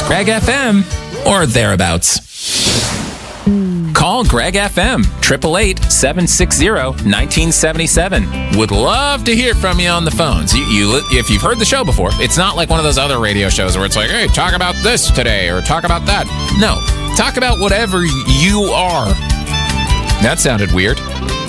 It's Greg FM or thereabouts. Call Greg FM, 888-760-1977. Would love to hear from you on the phones. If you've heard the show before, it's not like one of those other radio shows where it's like, hey, talk about this today or talk about that. No, talk about whatever you are. That sounded weird.